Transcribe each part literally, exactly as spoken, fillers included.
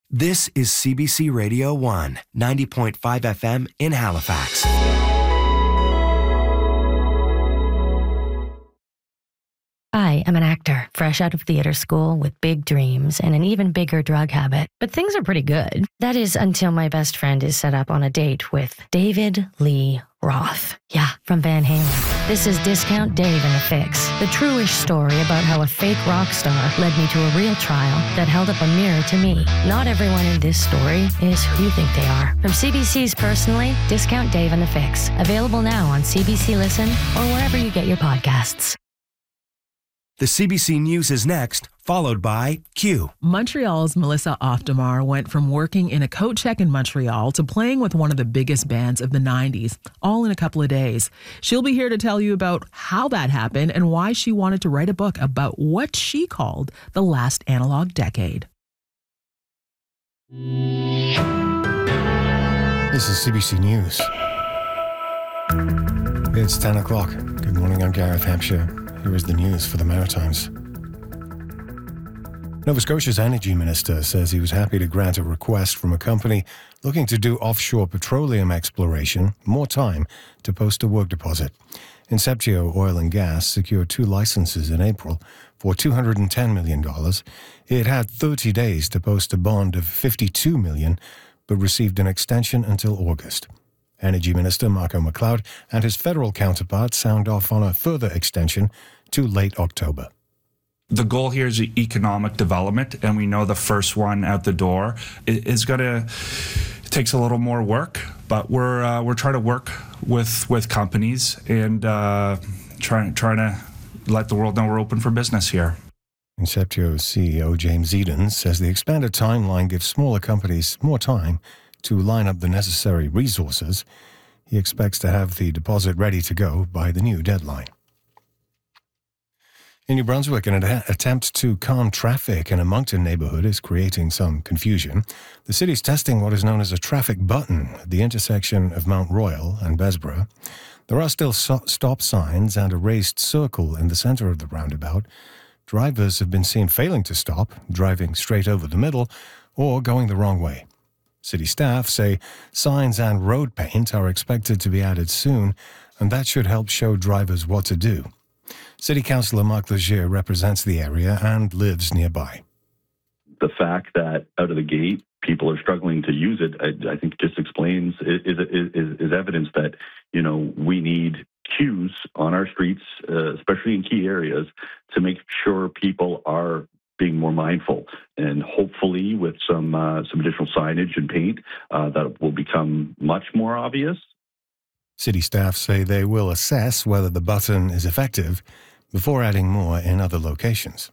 This is C B C Radio one, ninety point five F M in Halifax. I am an actor, fresh out of theater school with big dreams and an even bigger drug habit. But things are pretty good. That is until my best friend is set up on a date with David Lee Roth. Yeah, from Van Halen. This is Discount Dave and the Fix, the true-ish story about how a fake rock star led me to a real trial that held up a mirror to me. Not everyone in this story is who you think they are. From C B C's Personally, Discount Dave and the Fix. Available now on C B C Listen or wherever you get your podcasts. The C B C News is next, followed by Q. Montreal's Melissa Oftamar went from working in a coat check in Montreal to playing with one of the biggest bands of the nineties, all in a couple of days. She'll be here to tell you about how that happened and why she wanted to write a book about what she called the last analog decade. This is C B C News. It's ten o'clock. Good morning, I'm Gareth Hampshire. Here is the news for the Maritimes. Nova Scotia's energy minister says he was happy to grant a request from a company looking to do offshore petroleum exploration more time to post a work deposit. Inceptio Oil and Gas secured two licenses in April for two hundred ten million dollars. It had thirty days to post a bond of fifty-two million dollars, but received an extension until August. Energy Minister Marco McLeod and his federal counterpart signed off on a further extension to late October. The goal here is economic development, and we know the first one out the door is going to, it takes a little more work, but we're uh, we're trying to work with with companies and uh, trying trying to let the world know we're open for business here. Inceptio's C E O James Eden says the expanded timeline gives smaller companies more time to line up the necessary resources. He expects to have the deposit ready to go by the new deadline. In New Brunswick, an ad- attempt to calm traffic in a Moncton neighbourhood is creating some confusion. The city's testing what is known as a traffic button at the intersection of Mount Royal and Besborough. There are still so- stop signs and a raised circle in the centre of the roundabout. Drivers have been seen failing to stop, driving straight over the middle, or going the wrong way. City staff say signs and road paint are expected to be added soon, and that should help show drivers what to do. City Councillor Marc Leger represents the area and lives nearby. The fact that out of the gate people are struggling to use it, I, I think just explains, is, is, is evidence that, you know, we need cues on our streets, uh, especially in key areas, to make sure people are being more mindful. And hopefully with some uh, some additional signage and paint, uh, that will become much more obvious. City staff say they will assess whether the button is effective before adding more in other locations.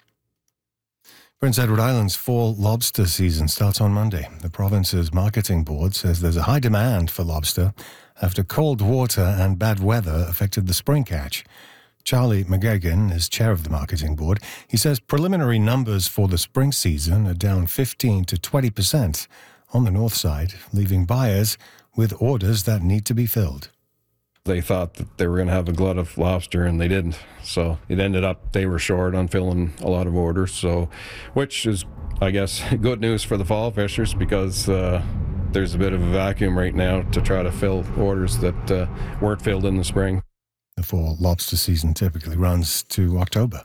Prince Edward Island's fall lobster season starts on Monday. The province's marketing board says there's a high demand for lobster after cold water and bad weather affected the spring catch. Charlie McGuigan is chair of the marketing board. He says preliminary numbers for the spring season are down fifteen to twenty percent on the north side, leaving buyers with orders that need to be filled. They thought that they were going to have a glut of lobster, and they didn't. So it ended up they were short on filling a lot of orders, so which is, I guess, good news for the fall fishers because uh, there's a bit of a vacuum right now to try to fill orders that uh, weren't filled in the spring. The fall lobster season typically runs to October.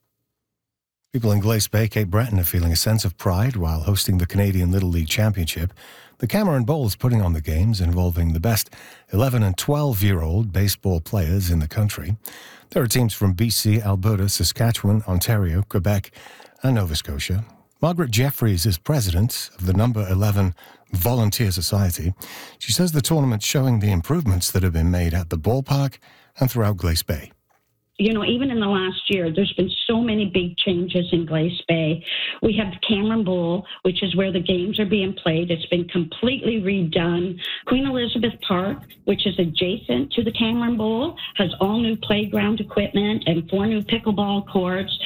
People in Glace Bay, Cape Breton are feeling a sense of pride while hosting the Canadian Little League Championship. The Cameron Bowl is putting on the games involving the best eleven and twelve-year-old baseball players in the country. There are teams from B C, Alberta, Saskatchewan, Ontario, Quebec, and Nova Scotia. Margaret Jeffries is president of the Number eleven Volunteer Society. She says the tournament's showing the improvements that have been made at the ballpark and throughout Glace Bay. You know, even in the last year, there's been so many big changes in Glace Bay. We have the Cameron Bowl, which is where the games are being played. It's been completely redone. Queen Elizabeth Park, which is adjacent to the Cameron Bowl, has all new playground equipment and four new pickleball courts.